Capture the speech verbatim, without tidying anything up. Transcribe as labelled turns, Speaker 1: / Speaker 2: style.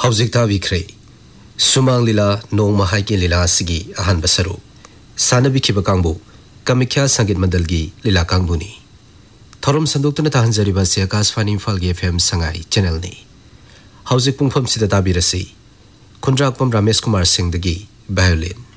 Speaker 1: हौजिकता विख्रे सुमांग लीला नोंग महाई की लीला सिगी अहन बसरो सानबी खिबा कांगबु कमिख्या संगीत मंडल की लीला कांगबुनी थोरम संदुक्तन ताहंजरिबा से आकाशवाणी इम्फाल के एफएम संगाई चैनल ने हौजिक पुंगफम सिदा ताबिरसी खुंद्राकपम रमेश कुमार सिंह दगी बायोलिन